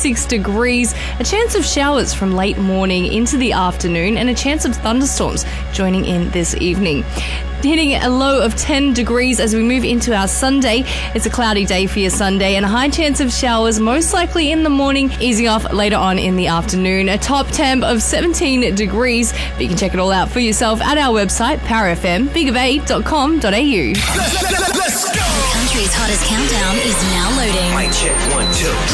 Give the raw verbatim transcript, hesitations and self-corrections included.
twenty-six degrees, a chance of showers from late morning into the afternoon, and a chance of thunderstorms joining in this evening. Hitting a low of ten degrees as we move into our Sunday. It's a cloudy day for your Sunday and a high chance of showers, most likely in the morning, easing off later on in the afternoon. A top temp of seventeen degrees, but you can check it all out for yourself at our website, power f m big of a dot com dot a u. Let's, let's, let's go! The country's hottest countdown is now loading. Mic check, one, two.